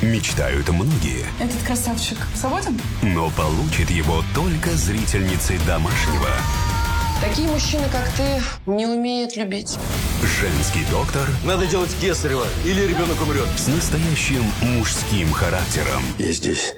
Мечтают многие, Этот красавчик свободен? но получит его только зрительницы домашнего. Такие мужчины, как ты, не умеют любить. Женский доктор Надо делать кесарево, или ребенок умрет. с настоящим мужским характером. Я здесь.